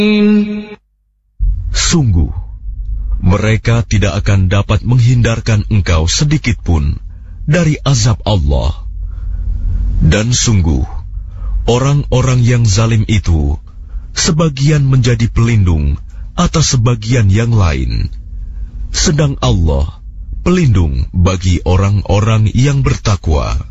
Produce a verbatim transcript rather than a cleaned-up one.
Sungguh, mereka tidak akan dapat menghindarkan engkau sedikit pun dari azab Allah. Dan sungguh, orang-orang yang zalim itu sebagian menjadi pelindung atas sebagian yang lain, sedang Allah pelindung bagi orang-orang yang bertakwa.